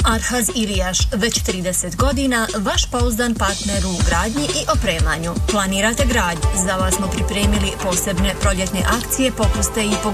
Arhaz Ilijaš, već 30 godina, vaš pouzdan partner u gradnji i opremanju. Planirate gradnju? Za vas smo pripremili posebne proljetne akcije, popuste i pogodnosti